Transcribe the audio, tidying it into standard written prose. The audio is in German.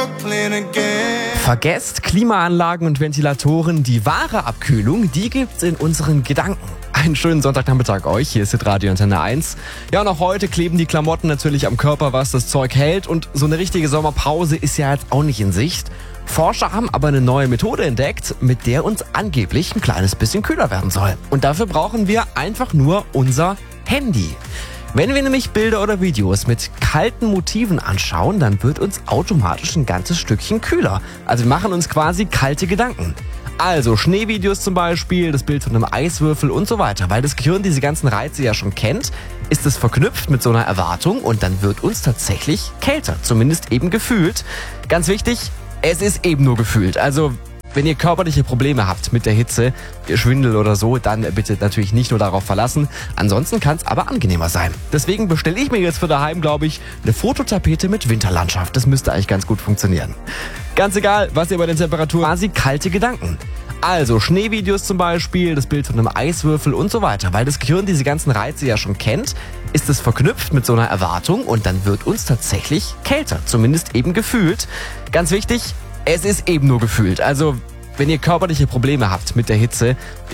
Brooklyn again. Vergesst Klimaanlagen und Ventilatoren, die wahre Abkühlung, die gibt's in unseren Gedanken. Einen schönen Sonntagnachmittag euch, hier ist Hitradio Antenne 1. Ja, und auch heute kleben die Klamotten natürlich am Körper, was das Zeug hält. Und so eine richtige Sommerpause ist ja jetzt auch nicht in Sicht. Forscher haben aber eine neue Methode entdeckt, mit der uns angeblich ein kleines bisschen kühler werden soll. Und dafür brauchen wir einfach nur unser Handy. Wenn wir nämlich Bilder oder Videos mit kalten Motiven anschauen, dann wird uns automatisch ein ganzes Stückchen kühler. Also wir machen uns quasi kalte Gedanken. Also Schneevideos zum Beispiel, das Bild von einem Eiswürfel und so weiter. Weil das Gehirn diese ganzen Reize ja schon kennt, ist es verknüpft mit so einer Erwartung und dann wird uns tatsächlich kälter. Zumindest eben gefühlt. Ganz wichtig, es ist eben nur gefühlt. Also wenn ihr körperliche Probleme habt mit der Hitze, Schwindel oder so, dann bitte natürlich nicht nur darauf verlassen. Ansonsten kann es aber angenehmer sein. Deswegen bestelle ich mir jetzt für daheim, glaube ich, eine Fototapete mit Winterlandschaft. Das müsste eigentlich ganz gut funktionieren. Ganz egal, was ihr bei den Temperaturen quasi kalte Gedanken. Also Schneevideos zum Beispiel, das Bild von einem Eiswürfel und so weiter. Weil das Gehirn diese ganzen Reize ja schon kennt, ist es verknüpft mit so einer Erwartung und dann wird uns tatsächlich kälter. Zumindest eben gefühlt. Ganz wichtig, es ist eben nur gefühlt. Also wenn ihr körperliche Probleme habt mit der Hitze,